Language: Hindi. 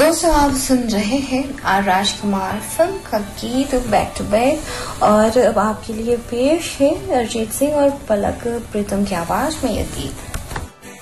दोस्तों आप सुन रहे हैं राजकुमार फिल्म का गीत बैक टू बैक और अब आपके लिए पेश है अरिजीत सिंह और पलक प्रीतम की आवाज में यह गीत।